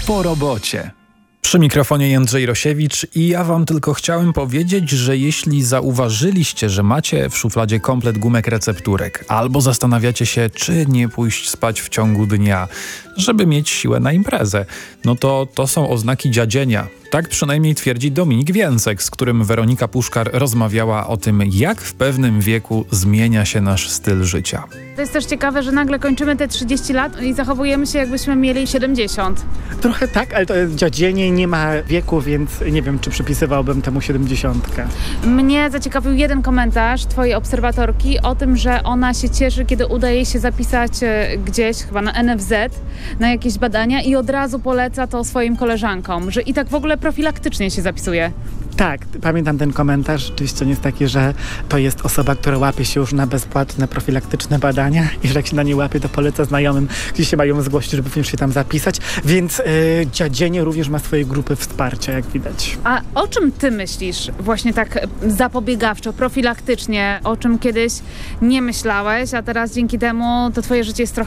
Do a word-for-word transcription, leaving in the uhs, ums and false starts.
Po robocie. Przy mikrofonie Jędrzej Rosiewicz i ja wam tylko chciałem powiedzieć, że jeśli zauważyliście, że macie w szufladzie komplet gumek recepturek albo zastanawiacie się, czy nie pójść spać w ciągu dnia, żeby mieć siłę na imprezę, no to to są oznaki dziadzienia. Tak przynajmniej twierdzi Dominik Więcek, z którym Weronika Puszkar rozmawiała o tym, jak w pewnym wieku zmienia się nasz styl życia. To jest też ciekawe, że nagle kończymy te trzydzieści lat i zachowujemy się, jakbyśmy mieli siedemdziesiąt. Trochę tak, ale to jest dziadzienie, nie ma wieku, więc nie wiem, czy przypisywałbym temu siedemdziesiątkę. Mnie zaciekawił jeden komentarz twojej obserwatorki o tym, że ona się cieszy, kiedy udaje się zapisać gdzieś, chyba na N F Z, na jakieś badania i od razu poleca to swoim koleżankom, że i tak w ogóle profilaktycznie się zapisuje. Tak, pamiętam ten komentarz. Rzeczywiście on jest taki, że to jest osoba, która łapie się już na bezpłatne, profilaktyczne badania i że jak się na nie łapie, to poleca znajomym, gdzie się mają zgłosić, żeby również się tam zapisać. Więc yy, dziadzienie również ma swoje grupy wsparcia, jak widać. A o czym ty myślisz właśnie tak zapobiegawczo, profilaktycznie, o czym kiedyś nie myślałeś, a teraz dzięki temu to twoje życie jest trochę